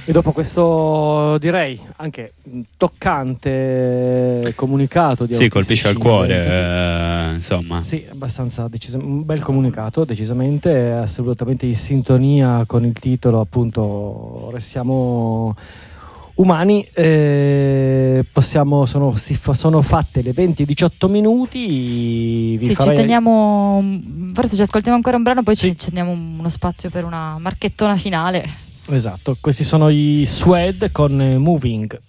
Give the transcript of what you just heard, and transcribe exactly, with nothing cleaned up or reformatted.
E dopo questo, direi, anche toccante comunicato di Sì, colpisce al cuore, eh, insomma. Sì, abbastanza decisam- un bel comunicato, decisamente, assolutamente in sintonia con il titolo, appunto, restiamo umani. Eh, possiamo, sono, si, sono fatte le venti e diciotto minuti. Vi sì, farei... ci teniamo, forse ci ascoltiamo ancora un brano, poi sì. ci, ci teniamo uno spazio per una marchettona finale. Esatto, questi sono i Suede con Moving.